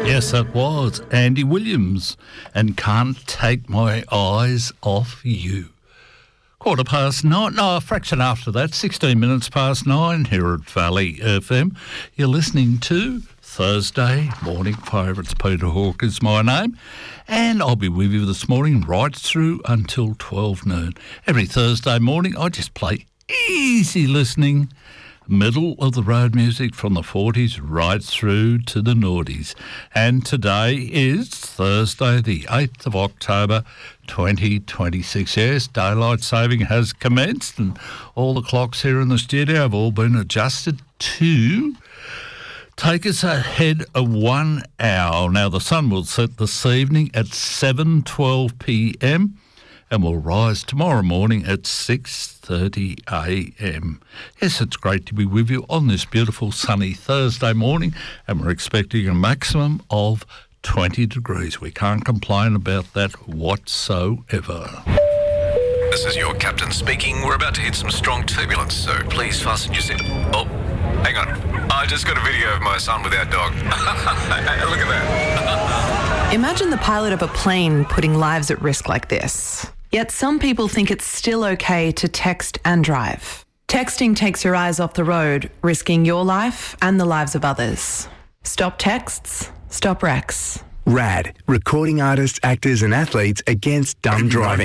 Yes, that was Andy Williams and Can't Take My Eyes Off You. 9:15, no, a fraction after that, 16 minutes past 9 here at Valley FM. You're listening to Thursday Morning Favourites. Peter Hawke is my name, and I'll be with you this morning right through until 12 noon. Every Thursday morning I just play easy listening, middle of the road music from the 40s right through to the noughties. And today is Thursday the 8th of October 2026. Yes, daylight saving has commenced and all the clocks here in the studio have all been adjusted to take us ahead of 1 hour. Now the sun will set this evening at 7:12 p.m. and will rise tomorrow morning at 6:30 a.m. Yes, it's great to be with you on this beautiful sunny Thursday morning, and we're expecting a maximum of 20 degrees. We can't complain about that whatsoever. This is your captain speaking. We're about to hit some strong turbulence, so please fasten your seat. Oh, hang on. I just got a video of my son with our dog. Look at that. Imagine the pilot of a plane putting lives at risk like this. Yet some people think it's still okay to text and drive. Texting takes your eyes off the road, risking your life and the lives of others. Stop texts, stop wrecks. RAD, recording artists, actors and athletes against dumb driving.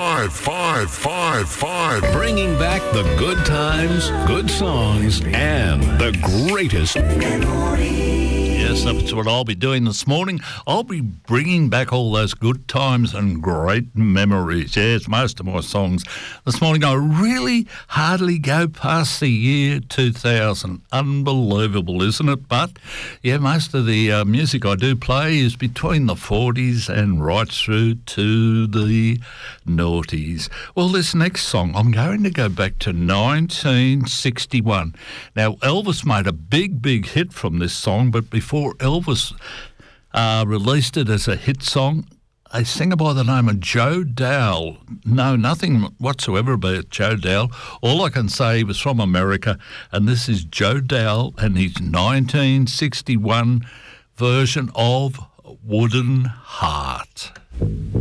555. Bringing back the good times, good songs, and the greatest memories. Yes, that's what I'll be doing this morning. I'll be bringing back all those good times and great memories. Yes, most of my songs this morning, I really hardly go past the year 2000. Unbelievable, isn't it? But, yeah, most of the music I do play is between the 40s and right through to the noughties. Well, this next song, I'm going to go back to 1961. Now, Elvis made a big hit from this song, but before Elvis released it as a hit song, a singer by the name of Joe Dowell. No, nothing whatsoever about Joe Dowell. All I can say, he was from America, and this is Joe Dowell and his 1961 version of Wooden Heart.